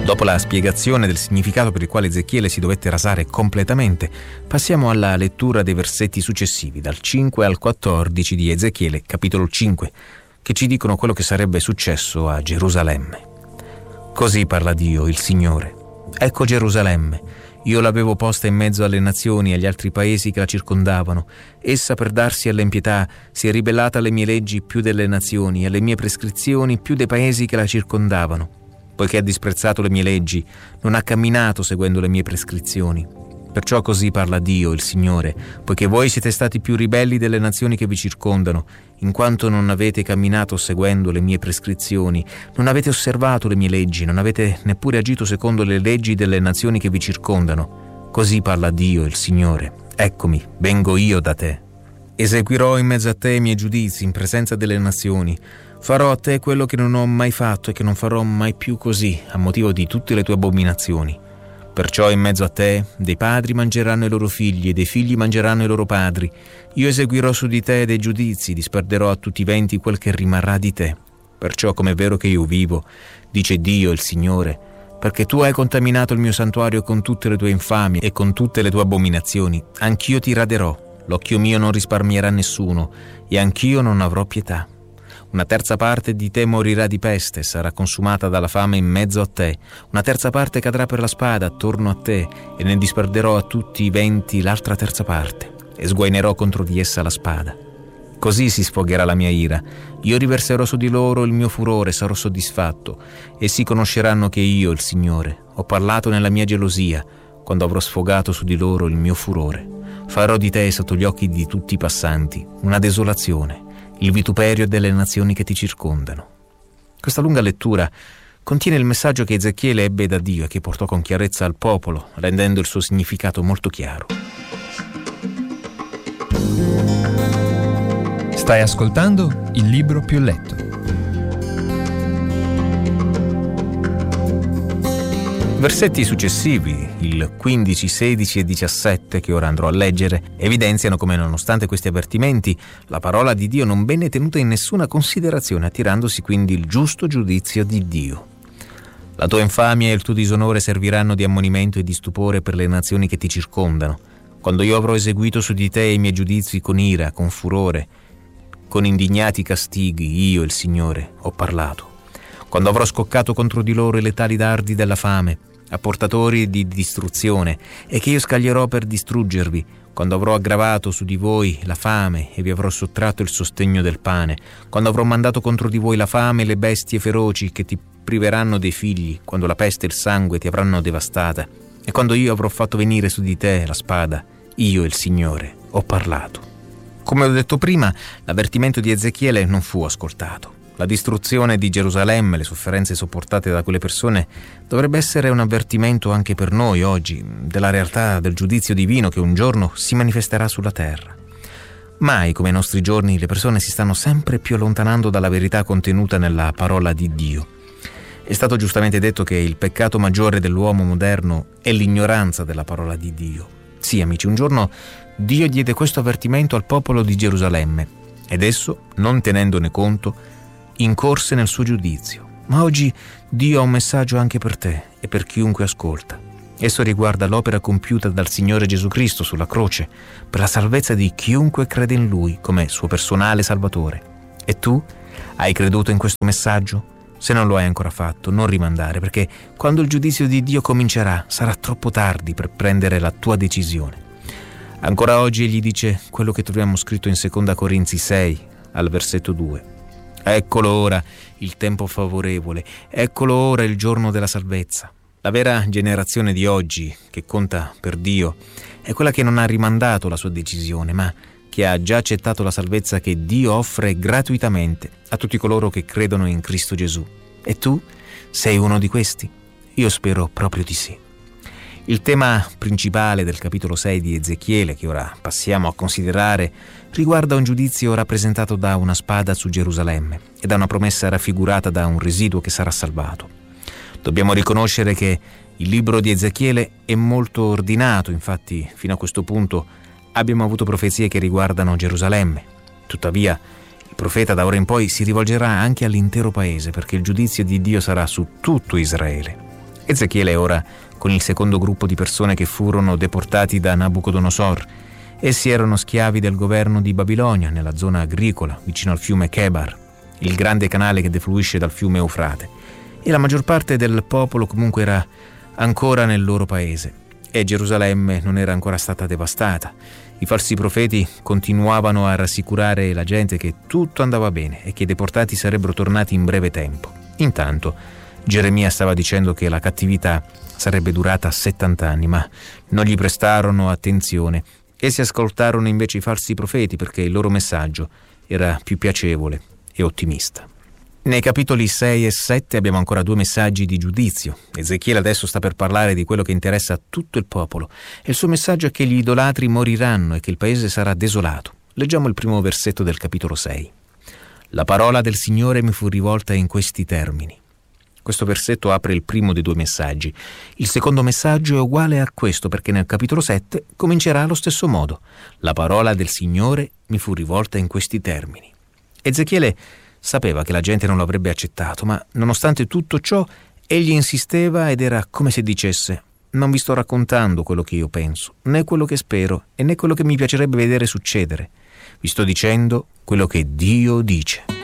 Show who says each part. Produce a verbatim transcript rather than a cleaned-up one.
Speaker 1: Dopo la spiegazione del significato per il quale Ezechiele si dovette rasare completamente, passiamo alla lettura dei versetti successivi, dal cinque al quattordici di Ezechiele, capitolo cinque, che ci dicono quello che sarebbe successo a Gerusalemme. Così parla Dio, il Signore. Ecco Gerusalemme, io l'avevo posta in mezzo alle nazioni e agli altri paesi che la circondavano. Essa, per darsi all'impietà, si è ribellata alle mie leggi più delle nazioni e alle mie prescrizioni più dei paesi che la circondavano. Poiché ha disprezzato le mie leggi, non ha camminato seguendo le mie prescrizioni. Perciò così parla Dio, il Signore, poiché voi siete stati più ribelli delle nazioni che vi circondano, in quanto non avete camminato seguendo le mie prescrizioni, non avete osservato le mie leggi, non avete neppure agito secondo le leggi delle nazioni che vi circondano. Così parla Dio, il Signore. Eccomi, vengo io da te. Eseguirò in mezzo a te i miei giudizi in presenza delle nazioni. Farò a te quello che non ho mai fatto e che non farò mai più così, a motivo di tutte le tue abominazioni. Perciò in mezzo a te dei padri mangeranno i loro figli e dei figli mangeranno i loro padri. Io eseguirò su di te dei giudizi, disperderò a tutti i venti quel che rimarrà di te. Perciò, come è vero che io vivo, dice Dio il Signore, perché tu hai contaminato il mio santuario con tutte le tue infamie e con tutte le tue abominazioni, anch'io ti raderò. L'occhio mio non risparmierà nessuno e anch'io non avrò pietà. Una terza parte di te morirà di peste, sarà consumata dalla fame in mezzo a te. Una terza parte cadrà per la spada attorno a te e ne disperderò a tutti i venti l'altra terza parte e sguainerò contro di essa la spada. Così si sfogherà la mia ira. Io riverserò su di loro il mio furore, sarò soddisfatto. Essi conosceranno che io, il Signore, ho parlato nella mia gelosia quando avrò sfogato su di loro il mio furore. Farò di te sotto gli occhi di tutti i passanti una desolazione, il vituperio delle nazioni che ti circondano. Questa lunga lettura contiene il messaggio che Ezechiele ebbe da Dio e che portò con chiarezza al popolo, rendendo il suo significato molto chiaro.
Speaker 2: Stai ascoltando Il Libro Più Letto.
Speaker 1: Versetti successivi, il quindici, sedici e diciassette, che ora andrò a leggere, evidenziano come, nonostante questi avvertimenti, la parola di Dio non venne tenuta in nessuna considerazione, attirandosi quindi il giusto giudizio di Dio. La tua infamia e il tuo disonore serviranno di ammonimento e di stupore per le nazioni che ti circondano. Quando io avrò eseguito su di te i miei giudizi con ira, con furore, con indignati castighi, io, il Signore, ho parlato. Quando avrò scoccato contro di loro i letali dardi della fame, a portatori di distruzione, e che io scaglierò per distruggervi, quando avrò aggravato su di voi la fame e vi avrò sottratto il sostegno del pane, quando avrò mandato contro di voi la fame e le bestie feroci che ti priveranno dei figli, quando la peste e il sangue ti avranno devastata, e quando io avrò fatto venire su di te la spada, io, il Signore, ho parlato. Come ho detto prima, l'avvertimento di Ezechiele non fu ascoltato. La distruzione di Gerusalemme, le sofferenze sopportate da quelle persone, dovrebbe essere un avvertimento anche per noi oggi, della realtà del giudizio divino che un giorno si manifesterà sulla terra. Mai come ai nostri giorni le persone si stanno sempre più allontanando dalla verità contenuta nella parola di Dio. È stato giustamente detto che il peccato maggiore dell'uomo moderno è l'ignoranza della parola di Dio. Sì, amici, un giorno Dio diede questo avvertimento al popolo di Gerusalemme ed esso, non tenendone conto, incorse nel suo giudizio. Ma oggi Dio ha un messaggio anche per te e per chiunque ascolta. Esso riguarda l'opera compiuta dal Signore Gesù Cristo sulla croce per la salvezza di chiunque crede in Lui come suo personale Salvatore. E tu hai creduto in questo messaggio? Se non lo hai ancora fatto, non rimandare, perché quando il giudizio di Dio comincerà sarà troppo tardi per prendere la tua decisione. Ancora oggi egli dice quello che troviamo scritto in seconda Corinzi sei, al versetto due. Eccolo ora il tempo favorevole, eccolo ora il giorno della salvezza. La vera generazione di oggi, che conta per Dio, è quella che non ha rimandato la sua decisione, ma che ha già accettato la salvezza che Dio offre gratuitamente a tutti coloro che credono in Cristo Gesù. E tu sei uno di questi? Io spero proprio di sì. Il tema principale del capitolo sei di Ezechiele, che ora passiamo a considerare, riguarda un giudizio rappresentato da una spada su Gerusalemme e da una promessa raffigurata da un residuo che sarà salvato. Dobbiamo riconoscere che il libro di Ezechiele è molto ordinato, infatti fino a questo punto abbiamo avuto profezie che riguardano Gerusalemme. Tuttavia, il profeta da ora in poi si rivolgerà anche all'intero paese, perché il giudizio di Dio sarà su tutto Israele. Ezechiele è ora con il secondo gruppo di persone che furono deportati da Nabucodonosor. Essi erano schiavi del governo di Babilonia, nella zona agricola, vicino al fiume Chebar, il grande canale che defluisce dal fiume Eufrate. E la maggior parte del popolo comunque era ancora nel loro paese. E Gerusalemme non era ancora stata devastata. I falsi profeti continuavano a rassicurare la gente che tutto andava bene e che i deportati sarebbero tornati in breve tempo. Intanto Geremia stava dicendo che la cattività sarebbe durata settanta anni, ma non gli prestarono attenzione. Essi ascoltarono invece i falsi profeti perché il loro messaggio era più piacevole e ottimista. Nei capitoli sei e sette abbiamo ancora due messaggi di giudizio. Ezechiele adesso sta per parlare di quello che interessa a tutto il popolo e il suo messaggio è che gli idolatri moriranno e che il paese sarà desolato. Leggiamo il primo versetto del capitolo sei. La parola del Signore mi fu rivolta in questi termini. Questo versetto apre il primo dei due messaggi. Il secondo messaggio è uguale a questo perché nel capitolo sette comincerà allo stesso modo. La parola del Signore mi fu rivolta in questi termini. Ezechiele sapeva che la gente non lo avrebbe accettato, ma nonostante tutto ciò egli insisteva ed era come se dicesse: non vi sto raccontando quello che io penso, né quello che spero e né quello che mi piacerebbe vedere succedere. Vi sto dicendo quello che Dio dice.